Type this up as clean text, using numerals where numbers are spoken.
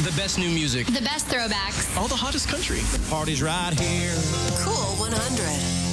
The best new music. The best throwbacks. All the hottest country. The party's right here. Cool 100.